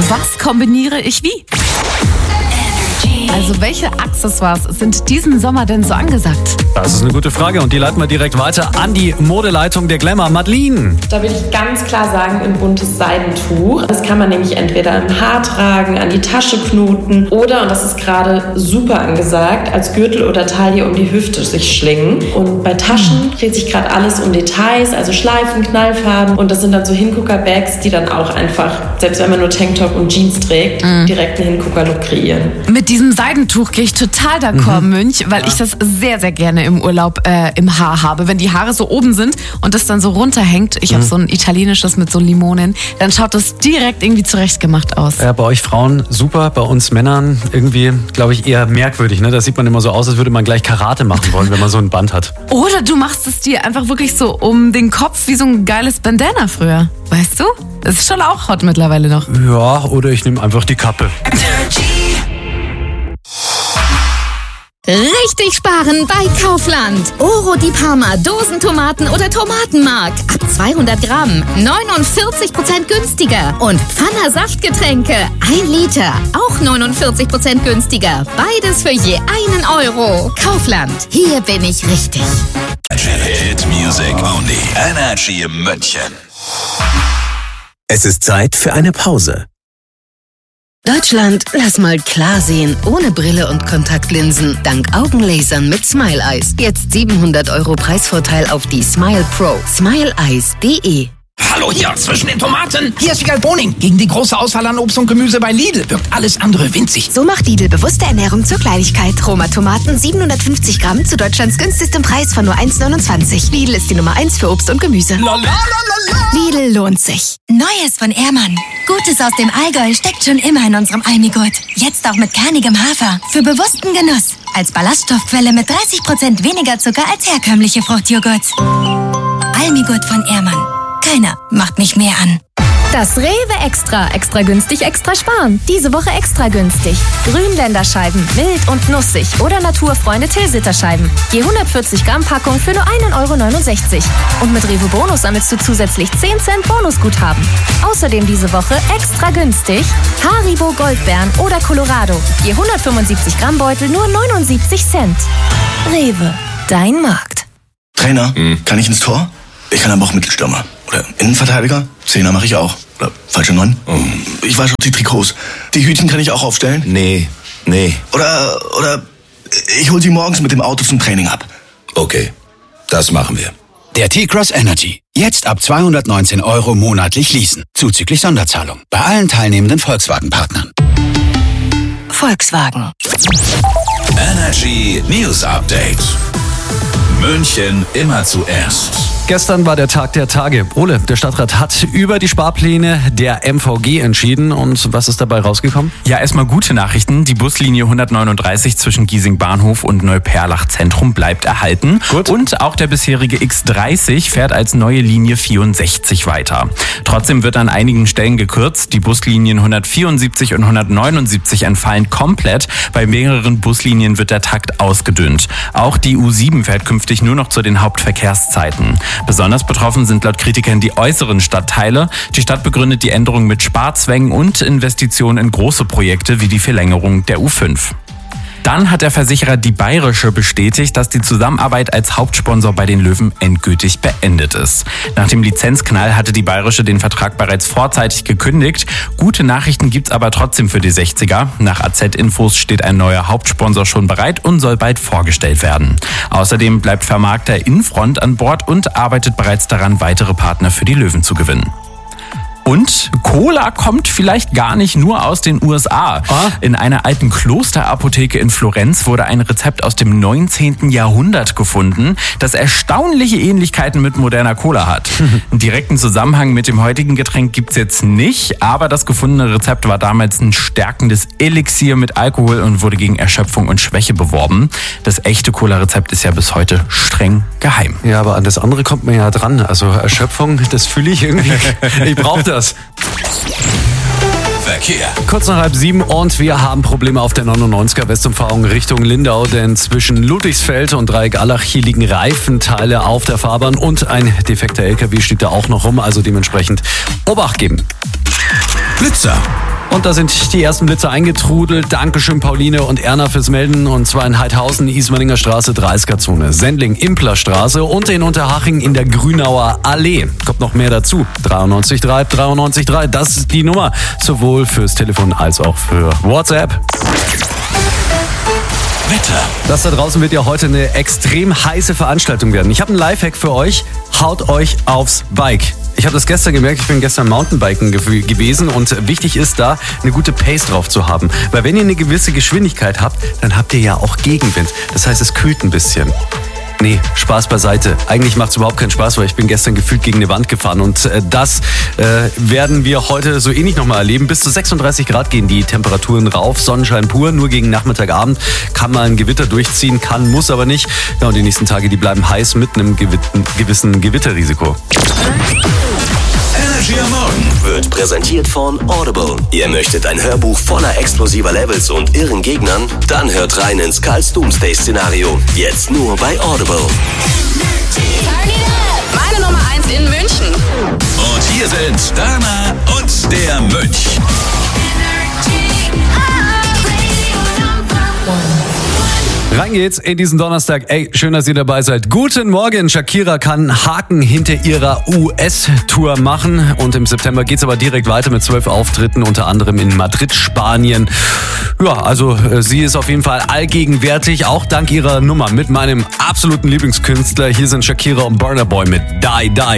Was kombiniere ich wie? Also welche Accessoires sind diesen Sommer denn so angesagt? Das ist eine gute Frage und die leiten wir direkt weiter an die Modeleitung der Glamour. Madeline. Da würde ich ganz klar sagen, ein buntes Seidentuch. Das kann man nämlich entweder im Haar tragen, an die Tasche knuten oder, und das ist gerade super angesagt, als Gürtel oder Taille um die Hüfte sich schlingen. Und bei Taschen dreht sich gerade alles um Details, also Schleifen, Knallfarben. Und das sind dann so Hingucker-Bags, die dann auch einfach, selbst wenn man nur Tanktop und Jeans trägt, direkt einen Hingucker-Look kreieren. Mit diesem Seidentuch gehe ich total d'accord, Münch, weil ich das sehr, sehr gerne im Urlaub im Haar habe. Wenn die Haare so oben sind und das dann so runterhängt, ich habe so ein italienisches mit so Limonen, dann schaut das direkt irgendwie zurechtgemacht aus. Ja, bei euch Frauen super, bei uns Männern irgendwie, glaube ich, eher merkwürdig. Ne? Das sieht man immer so aus, als würde man gleich Karate machen wollen, wenn man so ein Band hat. Oder du machst es dir einfach wirklich so um den Kopf wie so ein geiles Bandana früher. Weißt du? Das ist schon auch hot mittlerweile noch. Ja, oder ich nehme einfach die Kappe. Richtig sparen bei Kaufland. Oro di Parma, Dosentomaten oder Tomatenmark. Ab 200 Gramm 49% günstiger. Und Pfanner Saftgetränke 1 Liter. Auch 49% günstiger. Beides für je 1 Euro. Kaufland. Hier bin ich richtig. Hit Music Only. Energy München. Es ist Zeit für eine Pause. Deutschland, lass mal klar sehen, ohne Brille und Kontaktlinsen, dank Augenlasern mit Smile Eyes. Jetzt 700 € Preisvorteil auf die Smile Pro. SmileEyes.de. Hallo hier zwischen den Tomaten. Hier ist Wiegald Boning. Gegen die große Auswahl an Obst und Gemüse bei Lidl wirkt alles andere winzig. So macht Lidl bewusste Ernährung zur Kleinigkeit. Roma-Tomaten 750 Gramm zu Deutschlands günstigstem Preis von nur 1,29. Lidl ist die Nummer 1 für Obst und Gemüse. Lidl lohnt sich. Neues von Ehrmann. Gutes aus dem Allgäu steckt schon immer in unserem Almigurt. Jetzt auch mit kernigem Hafer. Für bewussten Genuss. Als Ballaststoffquelle mit 30% weniger Zucker als herkömmliche Fruchtjoghurt. Almigurt von Ehrmann. Keiner macht mich mehr an. Das Rewe Extra. Extra günstig, extra sparen. Diese Woche extra günstig. Grünländerscheiben, mild und nussig oder Naturfreunde Tilsiterscheiben. Je 140 Gramm Packung für nur 1,69 €. Und mit Rewe Bonus sammelst du zusätzlich 10 Cent Bonusguthaben. Außerdem diese Woche extra günstig Haribo Goldbeeren oder Colorado. Je 175 Gramm Beutel nur 79 Cent. Rewe, dein Markt. Trainer, kann ich ins Tor? Ich kann aber auch Mittelstürmer. Oder Innenverteidiger? Zehner mache ich auch. Oder falsche 9? Ich wasche auch die Trikots. Die Hütchen kann ich auch aufstellen? Nee. Oder ich hol sie morgens mit dem Auto zum Training ab. Okay, das machen wir. Der T-Cross Energy. Jetzt ab 219 € monatlich leasen. Zuzüglich Sonderzahlung. Bei allen teilnehmenden Volkswagen-Partnern. Volkswagen. Energy News Update. München immer zuerst. Gestern war der Tag der Tage. Ole, der Stadtrat hat über die Sparpläne der MVG entschieden. Und was ist dabei rausgekommen? Ja, erstmal gute Nachrichten. Die Buslinie 139 zwischen Giesing Bahnhof und Neuperlach Zentrum bleibt erhalten. Gut. Und auch der bisherige X30 fährt als neue Linie 64 weiter. Trotzdem wird an einigen Stellen gekürzt. Die Buslinien 174 und 179 entfallen komplett. Bei mehreren Buslinien wird der Takt ausgedünnt. Auch die U7 fährt künftig nur noch zu den Hauptverkehrszeiten. Besonders betroffen sind laut Kritikern die äußeren Stadtteile. Die Stadt begründet die Änderung mit Sparzwängen und Investitionen in große Projekte wie die Verlängerung der U5. Dann hat der Versicherer Die Bayerische bestätigt, dass die Zusammenarbeit als Hauptsponsor bei den Löwen endgültig beendet ist. Nach dem Lizenzknall hatte die Bayerische den Vertrag bereits vorzeitig gekündigt. Gute Nachrichten gibt's aber trotzdem für die 60er. Nach AZ-Infos steht ein neuer Hauptsponsor schon bereit und soll bald vorgestellt werden. Außerdem bleibt Vermarkter Infront an Bord und arbeitet bereits daran, weitere Partner für die Löwen zu gewinnen. Und Cola kommt vielleicht gar nicht nur aus den USA. In einer alten Klosterapotheke in Florenz wurde ein Rezept aus dem 19. Jahrhundert gefunden, das erstaunliche Ähnlichkeiten mit moderner Cola hat. Einen direkten Zusammenhang mit dem heutigen Getränk gibt's jetzt nicht, aber das gefundene Rezept war damals ein stärkendes Elixier mit Alkohol und wurde gegen Erschöpfung und Schwäche beworben. Das echte Cola-Rezept ist ja bis heute streng geheim. Ja, aber an das andere kommt man ja dran. Also Erschöpfung, das fühle ich irgendwie. Ich brauche das. Verkehr. Kurz nach 6:30 und wir haben Probleme auf der 99er Westumfahrung Richtung Lindau, denn zwischen Ludwigsfeld und Dreieck-Allach hier liegen Reifenteile auf der Fahrbahn und ein defekter LKW steht da auch noch rum, also dementsprechend Obacht geben. Blitzer. Und da sind die ersten Blitze eingetrudelt. Dankeschön Pauline und Erna fürs Melden. Und zwar in Heidhausen, Ismaninger Straße, 30er-Zone, Sendling, Implerstraße und in Unterhaching in der Grünauer Allee. Kommt noch mehr dazu. 93.3, 93.3, das ist die Nummer. Sowohl fürs Telefon als auch für WhatsApp. Wetter. Das da draußen wird ja heute eine extrem heiße Veranstaltung werden. Ich habe einen Lifehack für euch. Haut euch aufs Bike. Ich habe das gestern gemerkt, ich bin gestern Mountainbiken gewesen und wichtig ist da, eine gute Pace drauf zu haben. Weil wenn ihr eine gewisse Geschwindigkeit habt, dann habt ihr ja auch Gegenwind. Das heißt, es kühlt ein bisschen. Nee, Spaß beiseite. Eigentlich macht es überhaupt keinen Spaß, weil ich bin gestern gefühlt gegen eine Wand gefahren. Und das werden wir heute so ähnlich nochmal erleben. Bis zu 36 Grad gehen die Temperaturen rauf. Sonnenschein pur. Nur gegen Nachmittagabend kann mal ein Gewitter durchziehen, kann, muss aber nicht. Ja, und die nächsten Tage, die bleiben heiß mit einem gewissen Gewitterrisiko. Energy am Morgen wird präsentiert von Audible. Ihr möchtet ein Hörbuch voller explosiver Levels und irren Gegnern? Dann hört rein ins Karls Doomsday-Szenario. Jetzt nur bei Audible. Meine Nummer 1 in München. Und hier sind Dana und der Mönch. Rein geht's in diesen Donnerstag. Ey, schön, dass ihr dabei seid. Guten Morgen. Shakira kann Haken hinter ihrer US-Tour machen. Und im September geht's aber direkt weiter mit 12 Auftritten, unter anderem in Madrid, Spanien. Ja, also sie ist auf jeden Fall allgegenwärtig, auch dank ihrer Nummer mit meinem absoluten Lieblingskünstler. Hier sind Shakira und Burna Boy mit Die Die.